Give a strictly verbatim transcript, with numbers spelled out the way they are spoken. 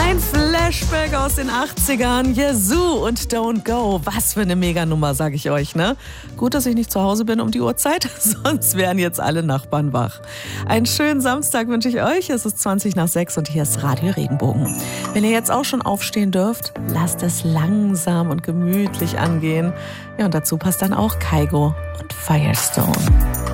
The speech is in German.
Ein Flashback aus den achtzigern. Yazoo und Don't Go. Was für eine Meganummer, sag ich euch, ne? Gut, dass ich nicht zu Hause bin um die Uhrzeit, sonst wären jetzt alle Nachbarn wach. Einen schönen Samstag wünsche ich euch. Es ist zwanzig nach sechs und hier ist Radio Regenbogen. Wenn ihr jetzt auch schon aufstehen dürft, lasst es langsam und gemütlich angehen. Ja, und dazu passt dann auch Kygo und Firestone.